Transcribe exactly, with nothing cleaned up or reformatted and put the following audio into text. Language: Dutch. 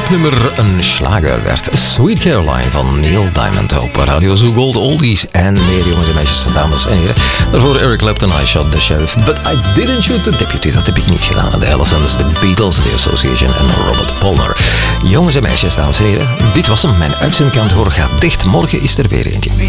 nummer een slager werd. Sweet Caroline van Neil Diamond op Radio Zoo Gold Oldies en meer, jongens en meisjes, dames en heren. Daarvoor Eric Clapton, I Shot the Sheriff, but I didn't shoot the deputy. Dat heb ik niet gedaan. De Allisons, de Beatles, The Association en Robert Palmer. Jongens en meisjes, dames en heren, dit was hem. Mijn uitzendkant hoor gaat dicht. Morgen is er weer eentje.